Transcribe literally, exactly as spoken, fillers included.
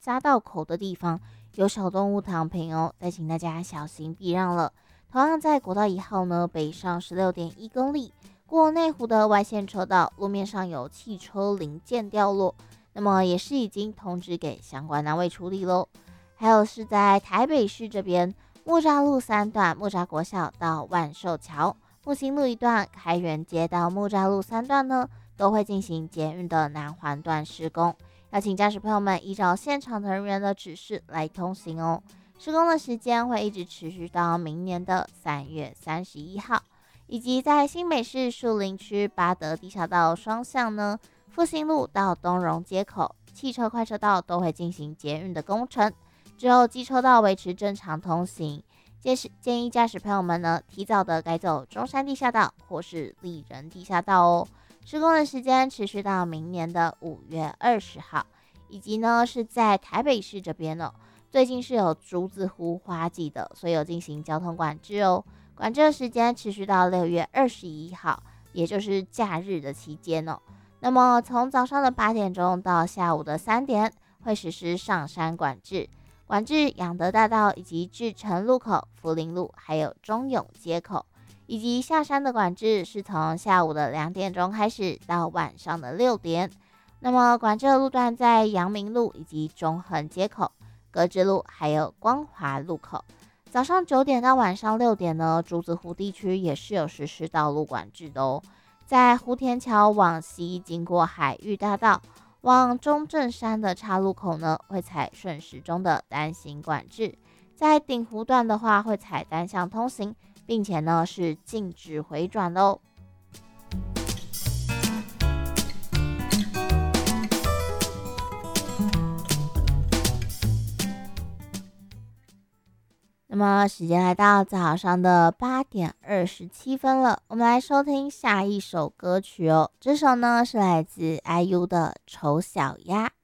匝道口的地方有小动物躺平哦，再请大家小心避让了。同样在国道一号呢，北上十六点一公里，过内湖的外线车道，路面上有汽车零件掉落，那么也是已经通知给相关单位处理喽。还有是在台北市这边，木栅路三段木栅国小到万寿桥，复兴路一段开元街到木栅路三段呢，都会进行捷运的南环段施工，要请驾驶朋友们依照现场的人员的指示来通行哦。施工的时间会一直持续到明年的三月三十一号，以及在新北市树林区八德地下道双向呢，复兴路到东荣街口汽车快车道都会进行捷运的工程，之后机车道维持正常通行。建议驾驶朋友们呢，提早的改走中山地下道或是丽人地下道哦。施工的时间持续到明年的五月二十号，以及呢是在台北市这边呢，最近是有竹子湖花季的，所以有进行交通管制哦。管制的时间持续到六月二十一号，也就是假日的期间哦。那么从早上的八点钟到下午的三点，会实施上山管制，管制养德大道以及至诚路口、福林路，还有中永街口。以及下山的管制是从下午的两点钟开始到晚上的六点。那么管制的路段在阳明路以及中横街口、格致路还有光华路口。早上九点到晚上六点呢，竹子湖地区也是有实施道路管制的哦。在湖田桥往西经过海域大道往中正山的岔路口呢，会采顺时钟的单行管制。在鼎湖段的话，会采单向通行，并且呢是禁止回转喽。那么时间来到早上的八点二十七分了，我们来收听下一首歌曲哦。这首呢是来自 I U 的《丑小鸭》。